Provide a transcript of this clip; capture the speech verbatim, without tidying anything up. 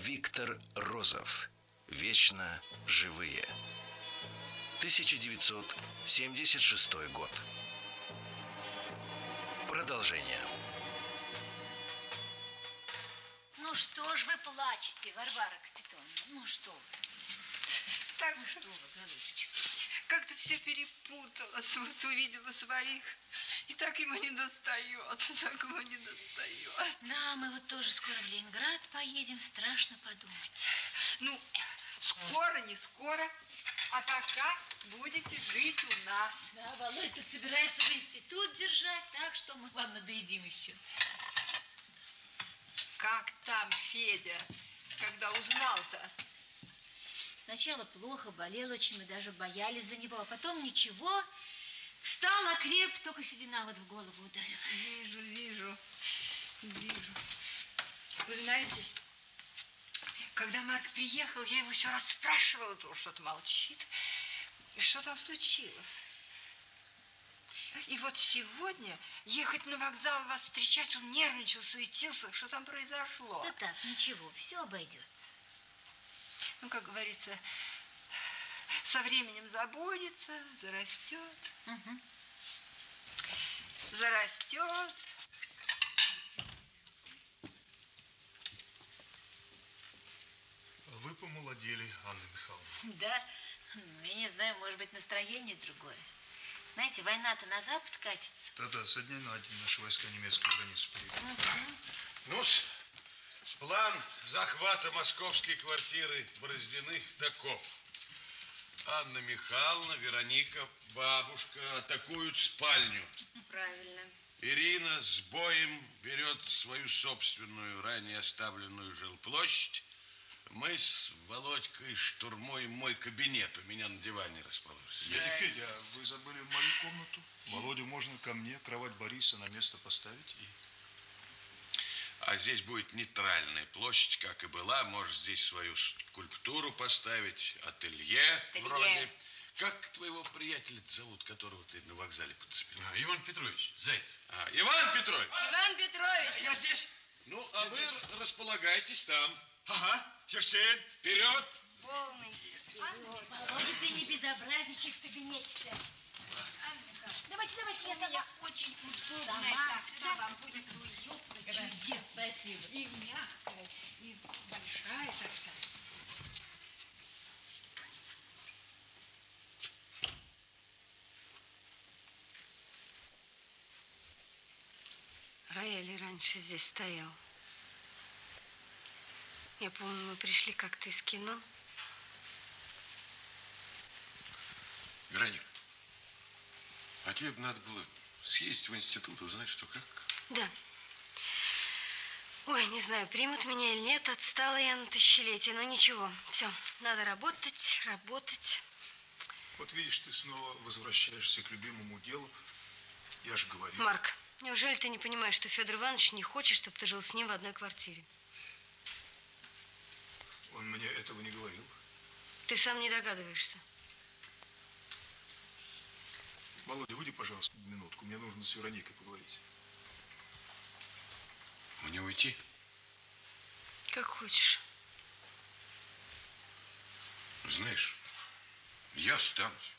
Виктор Розов. Вечно живые. тысяча девятьсот семьдесят шестой год. Продолжение. Ну что ж вы плачете, Варвара Капитоновна? Ну что вы? Так, ну что вы, голубчик? Как-то все перепуталось. Вот увидела своих, и так ему не достает, так ему не достает. Да, мы вот тоже скоро в Ленинград поедем, страшно подумать. Ну, скоро, не скоро, а пока будете жить у нас. Да, Володя тут собирается в институт держать, так что мы вам надоедим еще. Как там Федя, когда узнал-то? Сначала плохо, болел очень, мы даже боялись за него, а потом ничего, встал, окреп, только седина вот в голову ударила. Вижу, вижу, вижу. Вы знаете, когда Марк приехал, я его все расспрашивала, то что-то молчит. И что там случилось? И вот сегодня ехать на вокзал вас встречать, он нервничал, суетился. Что там произошло? Да так, ничего, все обойдется. Ну, как говорится, со временем забудется, зарастет. Угу. Зарастет. Вы помолодели, Анна Михайловна. Да, ну, я не знаю, может быть, настроение другое. Знаете, война-то на запад катится. Да-да, со дня на день наши войска немецкую границу перейдут. Угу. Ну-с, план захвата московской квартиры Бороздиных таков. Анна Михайловна, Вероника, бабушка атакуют спальню. Правильно. Ирина с боем берет свою собственную, ранее оставленную жилплощадь. Мы с Володькой штурмуем мой кабинет. У меня на диване расположен. Дядя Федя, а вы забыли мою комнату? Володю можно ко мне, кровать Бориса на место поставить. И... А здесь будет нейтральная площадь, как и была. Можешь здесь свою скульптуру поставить, ателье, Ателье. вроде. Как твоего приятеля зовут, которого ты на вокзале подцепил? А, Иван Петрович, Зайцев. А, Иван Петрович! Иван Петрович! Я здесь. Ну, а Я вы здесь. располагайтесь там. Ага, Ершель. Вперед! Полный. Володя, ты не безобразничай в кабинете-то. Давайте, давайте, я меня сама. очень удобно. Сама, Так, сюда вам будет уютно. Молодец, спасибо. И мягкая, и большая такая. Рояль раньше здесь стоял. Я помню, мы пришли как-то из кино. Вероника, а тебе бы надо было съездить в институт, узнать, что как. Да. Ой, не знаю, примут меня или нет, отстала я на тысячелетие, но ничего. Все, надо работать, работать. Вот видишь, ты снова возвращаешься к любимому делу. Я же говорил. Марк, неужели ты не понимаешь, что Федор Иванович не хочет, чтобы ты жил с ним в одной квартире? Он мне этого не говорил. Ты сам не догадываешься. Володя, выйди, пожалуйста, минутку. Мне нужно с Вероникой поговорить. Мне уйти? Как хочешь. Знаешь, я останусь.